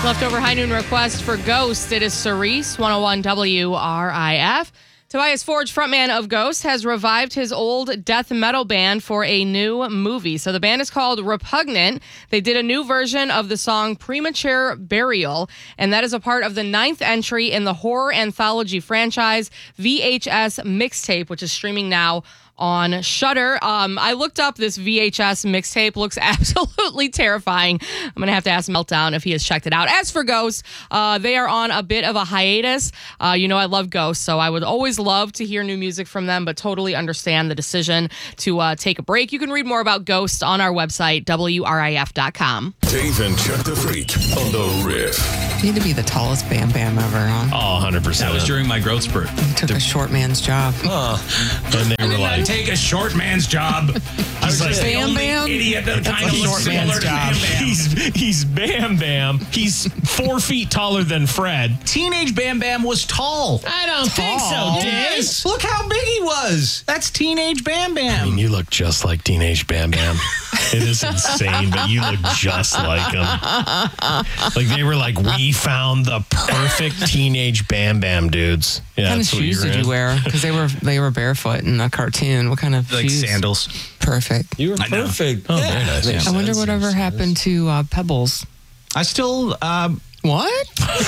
Leftover high noon request for Ghost. It is Cerise, 101 WRIF. Tobias Forge, frontman of Ghost, has revived his old death metal band for a new movie. So the band is called Repugnant. They did a new version of the song Premature Burial, and that is a part of the 9th entry in the horror anthology franchise VHS Mixtape, which is streaming now on Shudder. I looked up this VHS mixtape. Looks absolutely terrifying. I'm going to have to ask Meltdown if he has checked it out. As for Ghost, they are on a bit of a hiatus. I love Ghost, so I would always love to hear new music from them, but totally understand the decision to take a break. You can read more about Ghost on our website, WRIF.com. Dave and Chuck the Freak on the Riff. You need to be the tallest Bam Bam ever, huh? Oh, 100%. That was during my growth spurt. You took a short man's job. And they were like, take a short man's job. I was like, the only idiot that kind of looks similar to Bam Bam. He's Bam Bam. He's 4 feet taller than Fred. Teenage Bam Bam was tall. I don't think so, Yes. Look how big he was. That's Teenage Bam Bam. I mean, you look just like Teenage Bam Bam. It is insane, but you look just like him. Like they were like, we found the perfect Teenage Bam Bam dudes. Yeah, What kind of shoes did you wear? Because they were barefoot in a cartoon. What kind of Like shoes? sandals. Perfect. You were perfect. Oh, very nice. Makes I wonder sense. whatever happened to Pebbles. I still, What?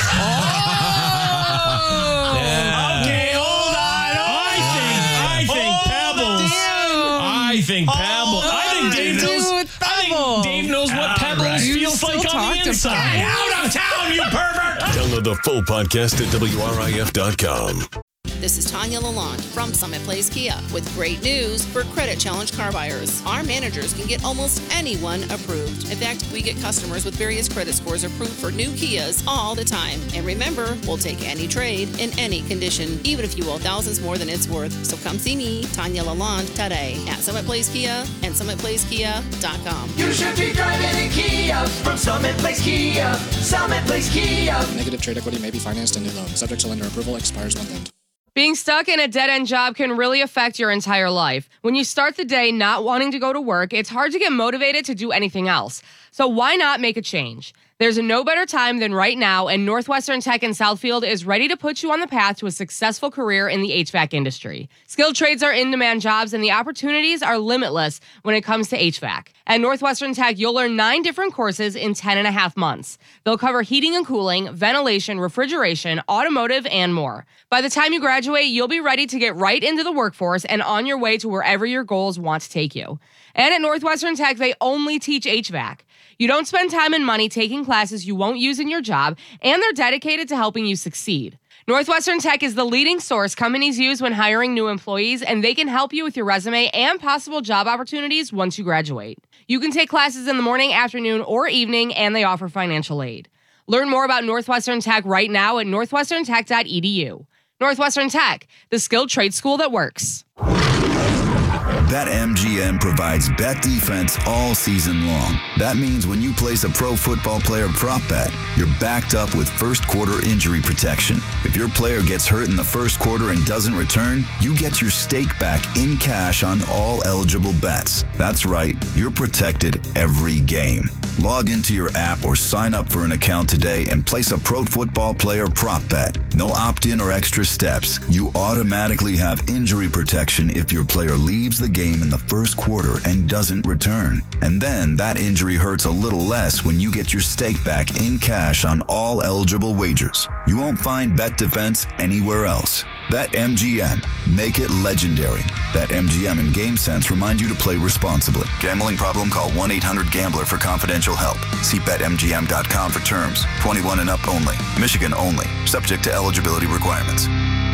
Okay, hold on. I think Pebbles. I think Dave knows. I think Dave knows what Pebbles feels still like on talk the to inside. Pebbles. out of town, you pervert. Download the full podcast at WRIF.com. This is Tanya Lalonde from Summit Place Kia with great news for credit challenge car buyers. Our managers can get almost anyone approved. In fact, we get customers with various credit scores approved for new Kias all the time. And remember, we'll take any trade in any condition, even if you owe thousands more than it's worth. So come see me, Tanya Lalonde, today at Summit Place Kia and SummitPlaceKia.com. You should be driving in Kia from Summit Place Kia. Summit Place Kia. Negative trade equity may be financed in new loan. Subject to lender approval. Expires month end. Being stuck in a dead-end job can really affect your entire life. When you start the day not wanting to go to work, it's hard to get motivated to do anything else. So why not make a change? There's no better time than right now, and Northwestern Tech in Southfield is ready to put you on the path to a successful career in the HVAC industry. Skilled trades are in-demand jobs, and the opportunities are limitless when it comes to HVAC. At Northwestern Tech, you'll learn 9 different courses in 10.5 months. They'll cover heating and cooling, ventilation, refrigeration, automotive, and more. By the time you graduate, you'll be ready to get right into the workforce and on your way to wherever your goals want to take you. And at Northwestern Tech, they only teach HVAC. You don't spend time and money taking classes you won't use in your job, and they're dedicated to helping you succeed. Northwestern Tech is the leading source companies use when hiring new employees, and they can help you with your resume and possible job opportunities once you graduate. You can take classes in the morning, afternoon, or evening, and they offer financial aid. Learn more about Northwestern Tech right now at northwesterntech.edu. Northwestern Tech, the skilled trade school that works. BetMGM provides bet defense all season long. That means when you place a pro football player prop bet, you're backed up with first quarter injury protection. If your player gets hurt in the first quarter and doesn't return, you get your stake back in cash on all eligible bets. That's right, you're protected every game. Log into your app or sign up for an account today and place a pro football player prop bet. No opt-in or extra steps. You automatically have injury protection if your player leaves the game in the first quarter and doesn't return. And then that injury hurts a little less when you get your stake back in cash on all eligible wagers. You won't find Bet Defense anywhere else. BetMGM. Make it legendary. BetMGM and GameSense remind you to play responsibly. Gambling problem? Call 1-800-GAMBLER for confidential help. See BetMGM.com for terms. 21 and up only. Michigan only. Subject to eligibility requirements.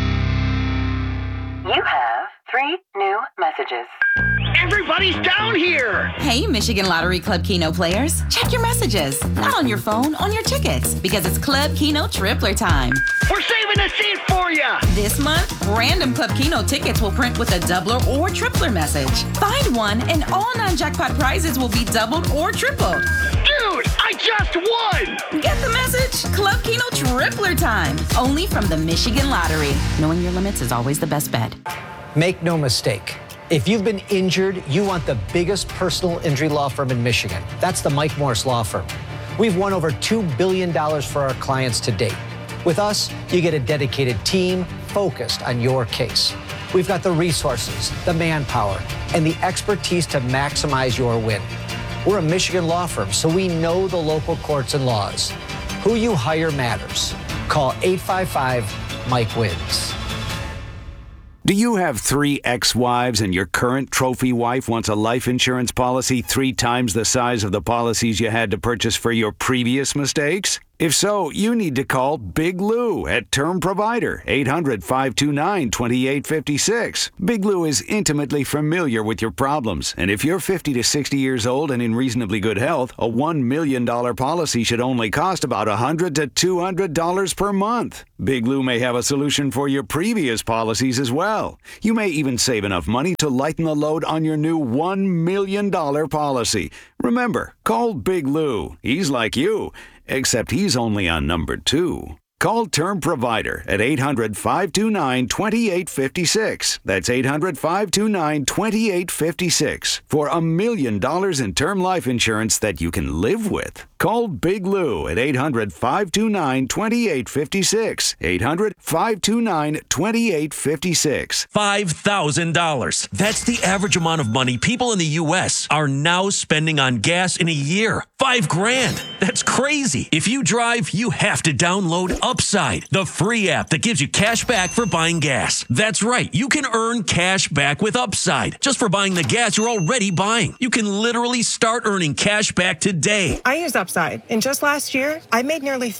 You have 3 new messages. Everybody's down here. Hey, Michigan Lottery Club Keno players. Check your messages. Not on your phone, on your tickets. Because it's Club Keno Tripler time. We're saving a seat for you. This month, random Club Keno tickets will print with a doubler or tripler message. Find one and all non-jackpot prizes will be doubled or tripled. Dude, I just won. Get the message? Club Keno Tripler time. Only from the Michigan Lottery. Knowing your limits is always the best bet. Make no mistake. If you've been injured, you want the biggest personal injury law firm in Michigan. That's the Mike Morris Law Firm. We've won over $2 billion for our clients to date. With us, you get a dedicated team focused on your case. We've got the resources, the manpower, and the expertise to maximize your win. We're a Michigan law firm, so we know the local courts and laws. Who you hire matters. Call 855-MIKE-WINS. Do you have 3 ex-wives and your current trophy wife wants a life insurance policy 3 times the size of the policies you had to purchase for your previous mistakes? If so, you need to call Big Lou at Term Provider, 800-529-2856. Big Lou is intimately familiar with your problems, and if you're 50 to 60 years old and in reasonably good health, a $1 million policy should only cost about $100 to $200 per month. Big Lou may have a solution for your previous policies as well. You may even save enough money to lighten the load on your new $1 million policy. Remember, call Big Lou. He's like you, except he's only on number 2. Call Term Provider at 800-529-2856. That's 800-529-2856 for $1 million in term life insurance that you can live with. Call Big Lou at 800-529-2856. 800-529-2856. $5,000. That's the average amount of money people in the U.S. are now spending on gas in a year. $5,000. That's crazy. If you drive, you have to download Upside, the free app that gives you cash back for buying gas. That's right. You can earn cash back with Upside just for buying the gas you're already buying. You can literally start earning cash back today. I use Upside, and just last year, I made nearly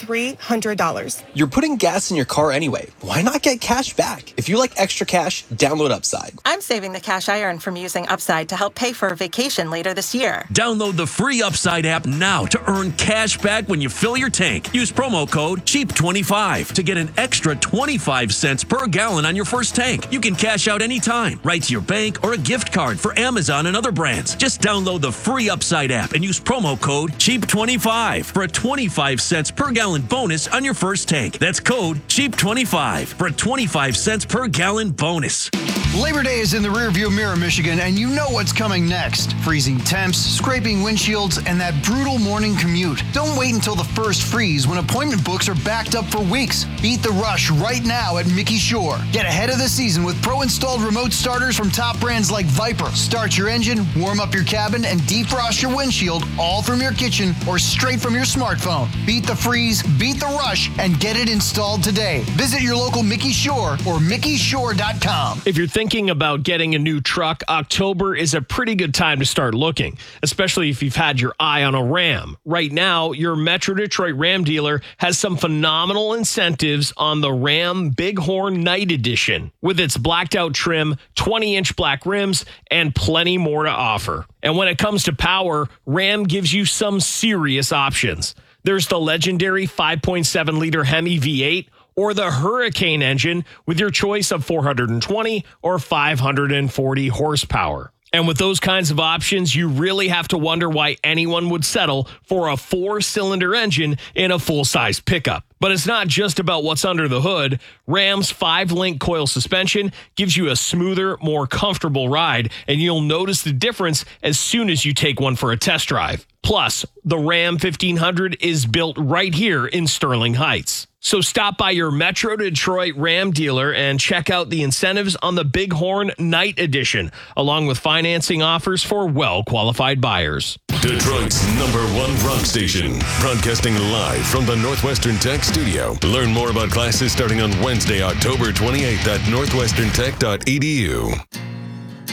$300. You're putting gas in your car anyway. Why not get cash back? If you like extra cash, download Upside. I'm saving the cash I earn from using Upside to help pay for a vacation later this year. Download the free Upside app now to earn cash back when you fill your tank. Use promo code CHEAP25 to get an extra 25 cents per gallon on your first tank. You can cash out anytime, right to your bank or a gift card for Amazon and other brands. Just download the free Upside app and use promo code CHEAP25 for a 25 cents per gallon bonus on your first tank. That's code CHEAP25 for a 25 cents per gallon bonus. Labor Day is in the rearview mirror, Michigan, and you know what's coming next. Freezing temps, scraping windshields, and that brutal morning commute. Don't wait until the first freeze when appointment books are backed up for weeks. Beat the rush right now at Mickey Shore. Get ahead of the season with pro-installed remote starters from top brands like Viper. Start your engine, warm up your cabin, and defrost your windshield all from your kitchen or straight from your smartphone. Beat the freeze, beat the rush, and get it installed today. Visit your local Mickey Shore or MickeyShore.com. If you're thinking about getting a new truck, October is a pretty good time to start looking, especially if you've had your eye on a Ram. Right now, your Metro Detroit Ram dealer has some phenomenal incentives on the Ram Bighorn Night Edition with its blacked out trim, 20-inch black rims, and plenty more to offer. And when it comes to power, Ram gives you some serious options. There's the legendary 5.7-liter Hemi V8, or the Hurricane engine with your choice of 420 or 540 horsepower. And with those kinds of options, you really have to wonder why anyone would settle for a 4-cylinder engine in a full-size pickup. But it's not just about what's under the hood. Ram's 5-link coil suspension gives you a smoother, more comfortable ride, and you'll notice the difference as soon as you take one for a test drive. Plus, the Ram 1500 is built right here in Sterling Heights. So stop by your Metro Detroit Ram dealer and check out the incentives on the Bighorn Night Edition, along with financing offers for well-qualified buyers. Detroit's #1 rock station, broadcasting live from the Northwestern Tech studio. Learn more about classes starting on Wednesday, October 28th at northwesterntech.edu.